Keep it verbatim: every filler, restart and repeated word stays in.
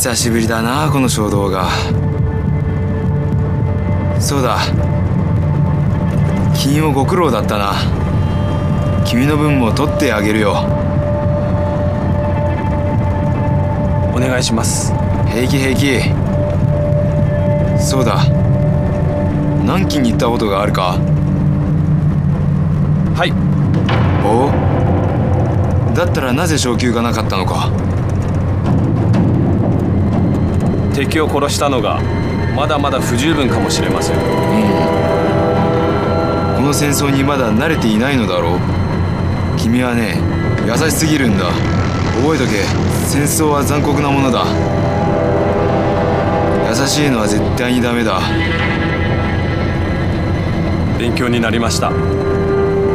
久しぶりだなこの衝動が。そうだ、君もご苦労だったな。君の分も取ってあげるよ。 お願いします。 平気平気。そうだ、南京に行ったことがあるか？ はい。 おう、だったらなぜ昇給がなかったのか？ 敵を殺したのがまだまだ不十分かもしれません。 うん、この戦争にまだ慣れていないのだろう。君はね、優しすぎるんだ。覚えとけ、戦争は残酷なものだ。優しいのは絶対にダメだ。 勉強になりました。